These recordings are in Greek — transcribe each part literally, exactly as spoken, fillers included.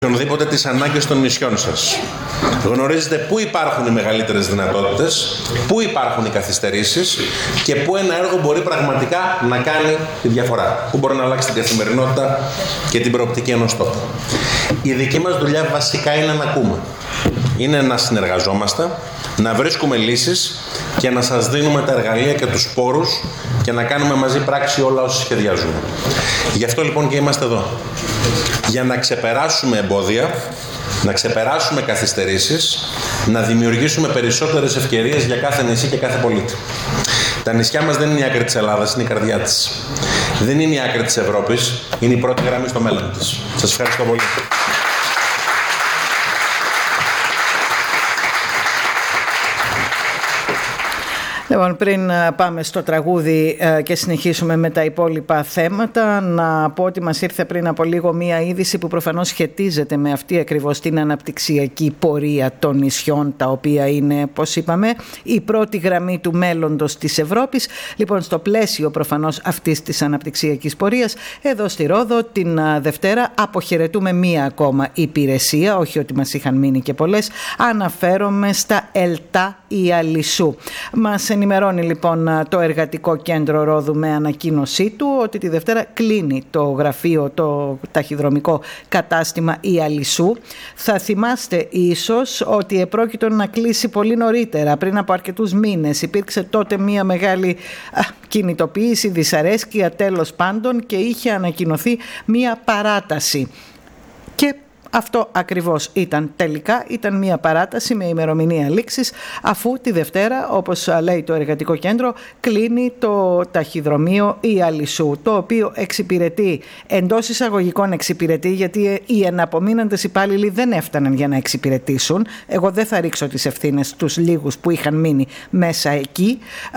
οποιονδήποτε τις ανάγκες των νησιών σας. Γνωρίζετε πού υπάρχουν οι μεγαλύτερες δυνατότητες, πού υπάρχουν οι καθυστερήσεις και πού ένα έργο μπορεί πραγματικά να κάνει τη διαφορά. Πού μπορεί να αλλάξει την καθημερινότητα και την προοπτική ενός τόπου. Η δική μας δουλειά βασικά είναι να ακούμε. Είναι να συνεργαζόμαστε, να βρίσκουμε λύσεις και να σας δίνουμε τα εργαλεία και τους πόρους και να κάνουμε μαζί πράξη όλα όσα σχεδιάζουμε. Γι' αυτό λοιπόν και είμαστε εδώ. Για να ξεπεράσουμε εμπόδια, να ξεπεράσουμε καθυστερήσεις, να δημιουργήσουμε περισσότερες ευκαιρίες για κάθε νησί και κάθε πολίτη. Τα νησιά μας δεν είναι η άκρη της Ελλάδας, είναι η καρδιά της. Δεν είναι η άκρη της Ευρώπης, είναι η πρώτη γραμμή στο μέλλον της. Σας ευχαριστώ πολύ. Λοιπόν, πριν πάμε στο τραγούδι και συνεχίσουμε με τα υπόλοιπα θέματα, να πω ότι μας ήρθε πριν από λίγο μία είδηση που προφανώς σχετίζεται με αυτή ακριβώς την αναπτυξιακή πορεία των νησιών, τα οποία είναι, πώς είπαμε, η πρώτη γραμμή του μέλλοντος της Ευρώπης. Λοιπόν, στο πλαίσιο προφανώς αυτής της αναπτυξιακής πορείας, εδώ στη Ρόδο την Δευτέρα αποχαιρετούμε μία ακόμα υπηρεσία, όχι ότι μας είχαν μείνει και πολλές, αναφέρομαι στα ΕΛΤΑ Ιαλισσού. Μας ενημερώνει λοιπόν το Εργατικό Κέντρο Ρόδου με ανακοίνωσή του ότι τη Δευτέρα κλείνει το γραφείο, το ταχυδρομικό κατάστημα Ιαλισσού. Θα θυμάστε ίσως ότι επρόκειτο να κλείσει πολύ νωρίτερα, πριν από αρκετούς μήνες. Υπήρξε τότε μια μεγάλη α, κινητοποίηση, δυσαρέσκεια τέλος πάντων και είχε ανακοινωθεί μια παράταση. Και αυτό ακριβώς ήταν τελικά, ήταν μια παράταση με ημερομηνία λήξης, αφού τη Δευτέρα, όπως λέει το Εργατικό Κέντρο, κλείνει το ταχυδρομείο Ιαλισσού, το οποίο εξυπηρετεί, εντός εισαγωγικών εξυπηρετεί, γιατί οι εναπομείναντες υπάλληλοι δεν έφταναν για να εξυπηρετήσουν. Εγώ δεν θα ρίξω τις ευθύνες στους λίγους που είχαν μείνει μέσα εκεί.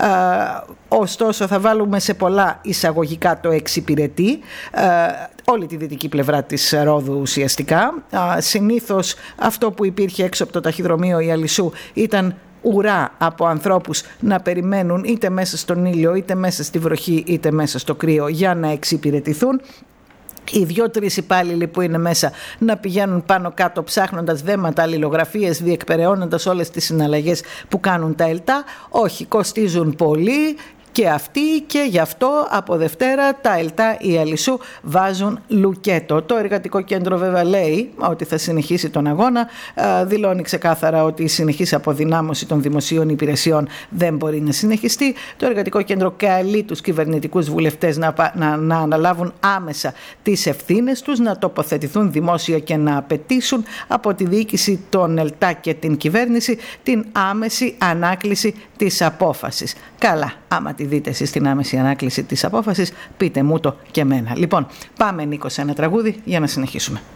Ωστόσο θα βάλουμε σε πολλά εισαγωγικά το εξυπηρετεί, όλη τη δυτική πλευρά της Ρόδου ουσιαστικά. Συνήθως αυτό που υπήρχε έξω από το ταχυδρομείο Ιαλισσού ήταν ουρά από ανθρώπους να περιμένουν είτε μέσα στον ήλιο, είτε μέσα στη βροχή, είτε μέσα στο κρύο για να εξυπηρετηθούν. Οι δύο-τρεις υπάλληλοι που είναι μέσα να πηγαίνουν πάνω κάτω ψάχνοντας δέματα, αλληλογραφίες, διεκπεραιώνοντας όλες τις συναλλαγές που κάνουν τα ΕΛΤΑ. Όχι, κοστίζουν πολύ και αυτοί, και γι' αυτό από Δευτέρα τα ΕΛΤΑ Ιαλισσού βάζουν λουκέτο. Το Εργατικό Κέντρο βέβαια λέει ότι θα συνεχίσει τον αγώνα, δηλώνει ξεκάθαρα ότι η συνεχής αποδυνάμωση των δημοσίων υπηρεσιών δεν μπορεί να συνεχιστεί. Το Εργατικό Κέντρο καλεί τους κυβερνητικούς βουλευτές να, να, να αναλάβουν άμεσα τις ευθύνες τους, να τοποθετηθούν δημόσια και να απαιτήσουν από τη διοίκηση των ΕΛΤΑ και την κυβέρνηση την άμεση ανάκληση της απόφασης. Καλά, άμα τη δείτε εσείς την άμεση ανάκληση της απόφασης, πείτε μου το και εμένα. Λοιπόν, πάμε Νίκο σε ένα τραγούδι για να συνεχίσουμε.